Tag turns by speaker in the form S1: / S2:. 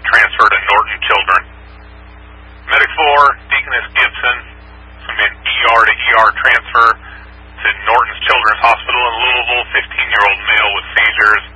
S1: transfer to Norton Children. Medic 4, Deaconess Gibson, some ER to ER transfer to Norton's Children's Hospital in Louisville. 15-year-old male with seizures.